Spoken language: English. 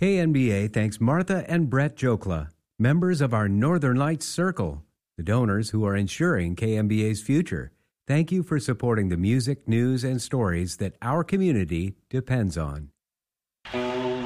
KNBA thanks Martha and Brett Jokla, members of our Northern Lights Circle, the donors who are ensuring KNBA's future. Thank you for supporting the music, news, and stories that our community depends on.